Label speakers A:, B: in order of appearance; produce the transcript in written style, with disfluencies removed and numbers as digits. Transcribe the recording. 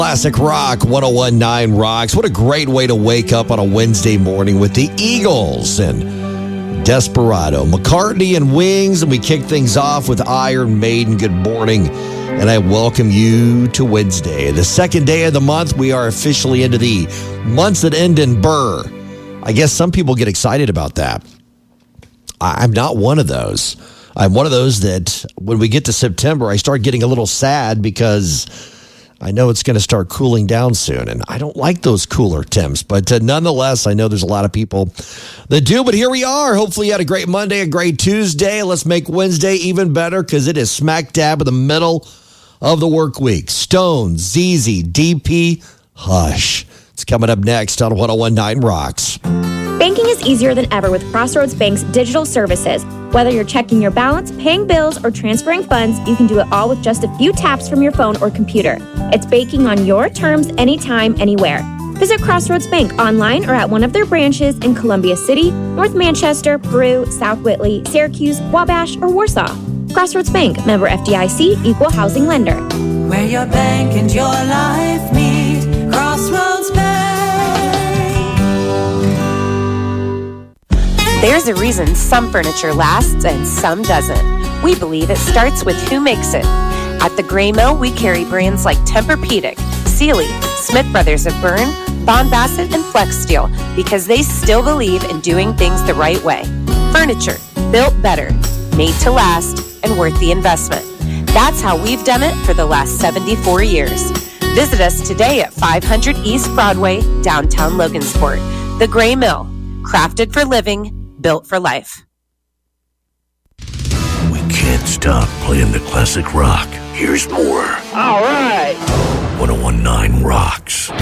A: Classic Rock 1019 Rocks. What a great way to wake up on a Wednesday morning with the Eagles and Desperado. McCartney and Wings, and we kick things off with Iron Maiden. Good morning, and I welcome you to Wednesday. The second day of the month, we are officially into the months that end in Burr. I guess some people get excited about that. I'm not one of those. I'm one of those that when we get to September, I start getting a little sad because I know it's going to start cooling down soon, and I don't like those cooler temps. But nonetheless, I know there's a lot of people that do. But here we are. Hopefully you had a great Monday, a great Tuesday. Let's make Wednesday even better because it is smack dab in the middle of the work week. Stone, ZZ, DP, Hush. It's coming up next on 1019 Rocks.
B: Banking is easier than ever with Crossroads Bank's digital services. Whether you're checking your balance, paying bills, or transferring funds, you can do it all with just a few taps from your phone or computer. It's banking on your terms, anytime, anywhere. Visit Crossroads Bank online or at one of their branches in Columbia City, North Manchester, Peru, South Whitley, Syracuse, Wabash, or Warsaw. Crossroads Bank, member FDIC, equal housing lender.
C: Where your bank and your life meet, Crossroads Bank.
D: There's a reason some furniture lasts and some doesn't. We believe it starts with who makes it. At the Gray Mill, we carry brands like Tempur-Pedic, Sealy, Smith Brothers of Bern, Bond Bassett, and Flex Steel because they still believe in doing things the right way. Furniture, built better, made to last, and worth the investment. That's how we've done it for the last 74 years. Visit us today at 500 East Broadway, downtown Logansport. The Gray Mill, crafted for living, built for life.
E: We can't stop playing the classic rock. Here's more.
F: All right.
E: 1019 Rocks.